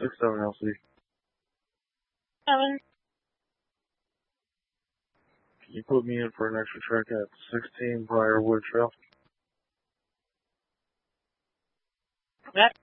67 LC. 7. Can you put me in for an extra track at 16 Briarwood Trail? Yep.